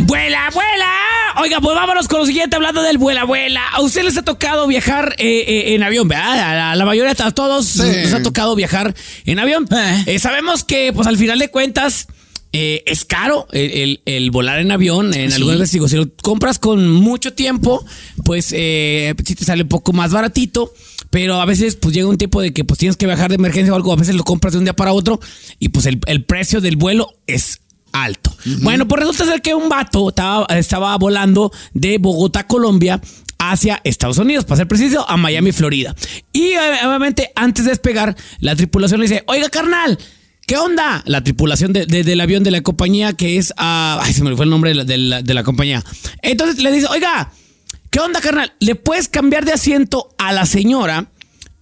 ¡Vuela, vuela! Oiga, pues vámonos con lo siguiente, hablando del vuela, vuela. ¿A usted les ha tocado viajar en avión, verdad? A la mayoría, a todos nos ha tocado viajar en avión. Sabemos que, pues al final de cuentas, es caro el volar en avión. En algunas veces, digo, si lo compras con mucho tiempo, pues sí te sale un poco más baratito. Pero a veces pues llega un tiempo de que pues tienes que viajar de emergencia o algo. A veces lo compras de un día para otro y pues el precio del vuelo es alto. Bueno, pues resulta ser que un vato estaba volando de Bogotá, Colombia, hacia Estados Unidos, para ser preciso, a Miami, Florida. Y obviamente antes de despegar, la tripulación le dice: oiga, carnal, ¿qué onda? La tripulación del avión de la compañía que es... ay, se me fue el nombre de la compañía. Entonces le dice: oiga, ¿qué onda, carnal? ¿Le puedes cambiar de asiento a la señora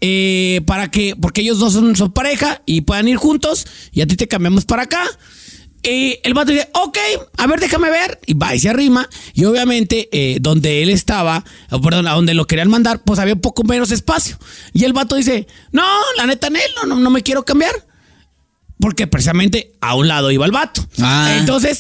porque ellos dos son pareja y puedan ir juntos y a ti te cambiamos para acá? Y el vato dice: ok, a ver, déjame ver. Y va y se arrima. Y obviamente donde él estaba, perdón, a donde lo querían mandar, pues había un poco menos espacio. Y el vato dice: no, la neta, no me quiero cambiar. Porque precisamente a un lado iba el vato. Entonces,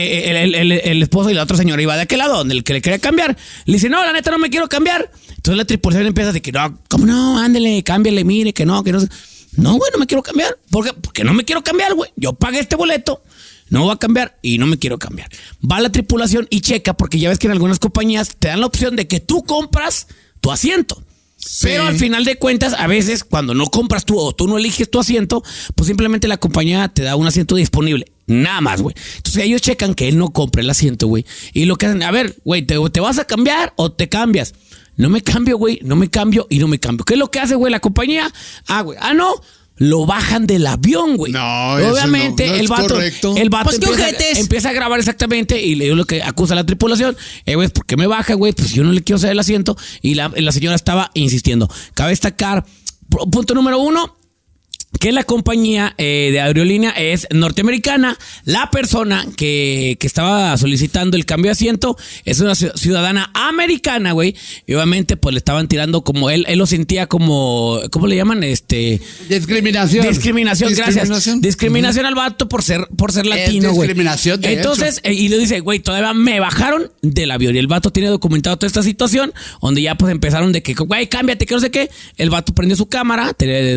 el esposo y la otra señora iba de aquel lado, donde el que le quería cambiar. Le dice: no, la neta, no me quiero cambiar. Entonces la tripulación empieza a decir: no, ¿cómo no? Ándele, cámbiale, mire, que no. No, güey, no me quiero cambiar. ¿Por qué? Porque no me quiero cambiar, güey. Yo pagué este boleto, no voy a cambiar y no me quiero cambiar. Va la tripulación y checa, porque ya ves que en algunas compañías te dan la opción de que tú compras tu asiento. Sí. Pero al final de cuentas, a veces cuando no compras tú o tú no eliges tu asiento, pues simplemente la compañía te da un asiento disponible. Nada más, güey. Entonces ellos checan que él no compre el asiento, güey. Y lo que hacen: a ver, güey, ¿te vas a cambiar o te cambias? No me cambio, güey, no me cambio y no me cambio. ¿Qué es lo que hace, güey, la compañía? Güey, no. Lo bajan del avión, güey. No, obviamente eso no el vato pues empieza a grabar exactamente y le dio lo que acusa a la tripulación. Güey, ¿por qué me baja, güey? Pues yo no le quiero ceder el asiento. Y la señora estaba insistiendo. Cabe destacar, punto número 1, que la compañía de aerolínea es norteamericana. La persona que estaba solicitando el cambio de asiento es una ciudadana americana, güey. Y obviamente pues le estaban tirando como él lo sentía como, ¿cómo le llaman? Discriminación. Gracias. Discriminación al vato por ser latino, güey. Discriminación, de Entonces, y le dice: güey, todavía me bajaron del avión. Y el vato tiene documentado toda esta situación, donde ya pues empezaron de que, güey, cámbiate, que no sé qué. El vato prendió su cámara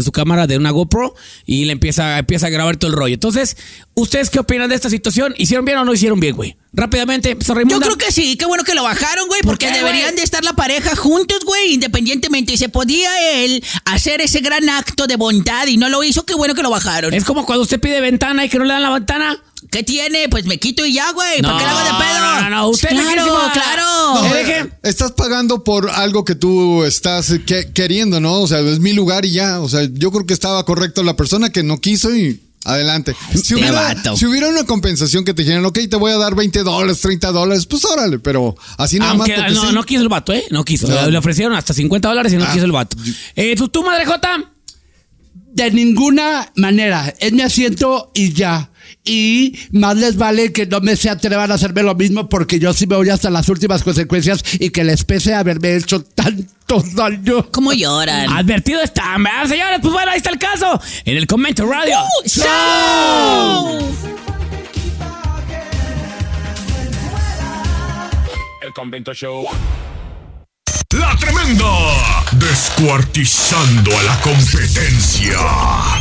de una GoPro y le empieza a grabar todo el rollo. Entonces, ¿ustedes qué opinan de esta situación? ¿Hicieron bien o no hicieron bien, güey? Rápidamente, Yo creo que sí, qué bueno que lo bajaron, güey, porque deberían de estar la pareja juntos, güey, independientemente. Y se podía él hacer ese gran acto de bondad y no lo hizo, qué bueno que lo bajaron. Es como cuando usted pide ventana y que no le dan la ventana. ¿Qué tiene? Pues me quito y ya, güey. ¿Para qué le hago de pedo? No. Usted claro. No, estás pagando por algo que tú estás queriendo, ¿no? O sea, es mi lugar y ya. O sea, yo creo que estaba correcto la persona que no quiso y adelante. Si hubiera una compensación que te dijeran: ok, te voy a dar $20, $30, pues órale, pero así nada más. No quiso el vato, No quiso. Le ofrecieron hasta $50 y no quiso el vato. ¿Tú, Madre Jota? De ninguna manera. Es mi asiento y ya. Y más les vale que no me se atrevan a hacerme lo mismo, porque yo sí me voy hasta las últimas consecuencias y que les pese haberme hecho tantos daños. ¿Cómo lloran? Advertido están, ¿verdad, señores? Pues bueno, ahí está el caso. En el Comento Radio ¡Show! El Convento Show. La Tremenda. Descuartizando a la competencia.